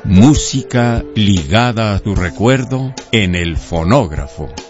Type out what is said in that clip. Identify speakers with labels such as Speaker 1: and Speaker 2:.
Speaker 1: Música ligada a tu recuerdo en el fonógrafo.